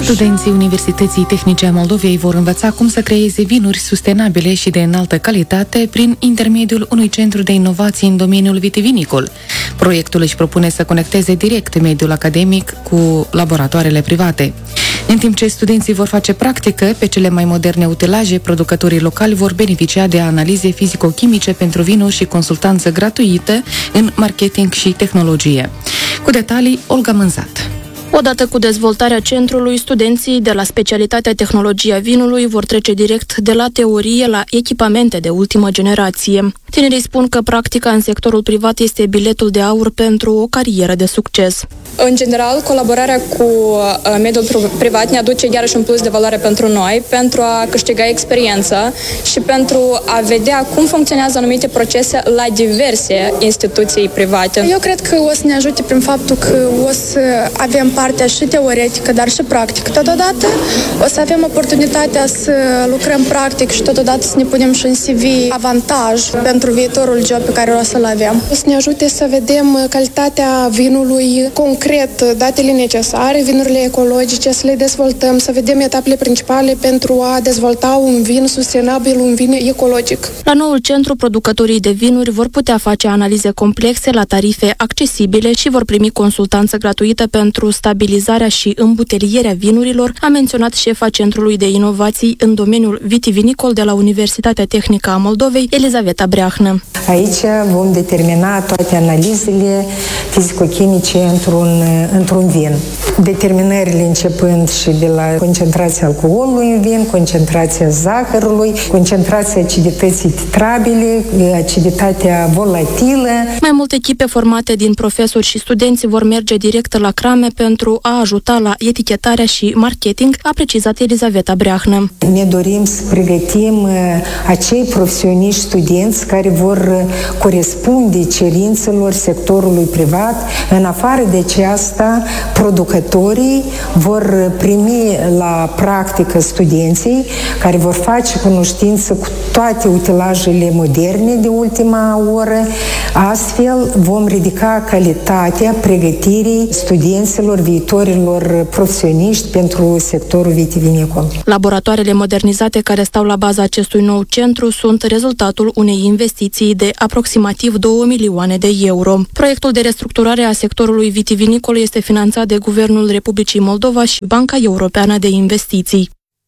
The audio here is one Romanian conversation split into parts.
Studenții Universității Tehnice a Moldovei vor învăța cum să creeze vinuri sustenabile și de înaltă calitate prin intermediul unui centru de inovații în domeniul vitivinicol. Proiectul își propune să conecteze direct mediul academic cu laboratoarele private. În timp ce studenții vor face practică pe cele mai moderne utilaje, producătorii locali vor beneficia de analize fizico-chimice pentru vinuri și consultanță gratuită în marketing și tehnologie. Cu detalii, Olga Mânzat. Odată cu dezvoltarea centrului, studenții de la specialitatea tehnologia vinului vor trece direct de la teorie la echipamente de ultimă generație. Tinerii spun că practica în sectorul privat este biletul de aur pentru o carieră de succes. În general, colaborarea cu mediul privat ne aduce iarăși un plus de valoare pentru noi, pentru a câștiga experiență și pentru a vedea cum funcționează anumite procese la diverse instituții private. Eu cred că o să ne ajute prin faptul că o să avem partea și teoretică, dar și practică totodată. O să avem oportunitatea să lucrăm practic și totodată să ne punem și în CV avantaj pentru viitorul job pe care o să-l avem. O să ne ajute să vedem calitatea vinului concret, datele necesare, vinurile ecologice, să le dezvoltăm, să vedem etapele principale pentru a dezvolta un vin sustenabil, un vin ecologic. La noul centru, producătorii de vinuri vor putea face analize complexe la tarife accesibile și vor primi consultanță gratuită pentru stabilizarea și îmbutelierea vinurilor, a menționat șefa Centrului de Inovații în domeniul vitivinicol de la Universitatea Tehnică a Moldovei, Elizaveta Breahnă. Aici vom determina toate analizele fizico-chimice într-un vin. Determinările începând și de la concentrația alcoolului în vin, concentrația zahărului, concentrația acidității titrabile, aciditatea volatilă. Mai multe echipe formate din profesori și studenți vor merge direct la crame pentru a ajuta la etichetarea și marketing, a precizat Elizaveta Breahnă. Ne dorim să pregătim acei profesioniști studenți care vor corespunde cerințelor sectorului privat. În afară de aceasta, producătorii vor primi la practică studenții care vor face cunoștință cu toate utilajele moderne de ultima oră. Astfel vom ridica calitatea pregătirii studenților, viitorilor profesioniști pentru sectorul vitivinicol. Laboratoarele modernizate care stau la baza acestui nou centru sunt rezultatul unei investiții de aproximativ 2 milioane de euro. Proiectul de restructurare a sectorului vitivinicol este finanțat de Guvernul Republicii Moldova și Banca Europeană de Investiții.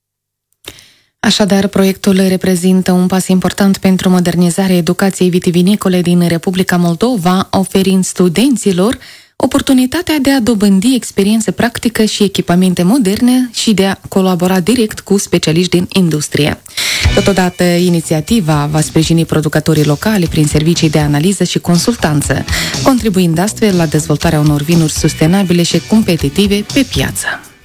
Așadar, proiectul reprezintă un pas important pentru modernizarea educației vitivinicole din Republica Moldova, oferind studenților oportunitatea de a dobândi experiență practică și echipamente moderne și de a colabora direct cu specialiști din industrie. Totodată, inițiativa va sprijini producătorii locali prin servicii de analiză și consultanță, contribuind astfel la dezvoltarea unor vinuri sustenabile și competitive pe piață.